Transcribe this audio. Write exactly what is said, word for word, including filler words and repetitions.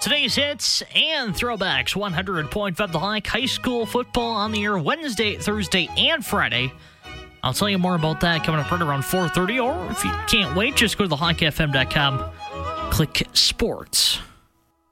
Today's hits and throwbacks, one hundred point five The Hike, high school football on the air Wednesday, Thursday, and Friday. I'll tell you more about that coming up right around four thirty, or if you can't wait, just go to the hike f m dot com, click sports.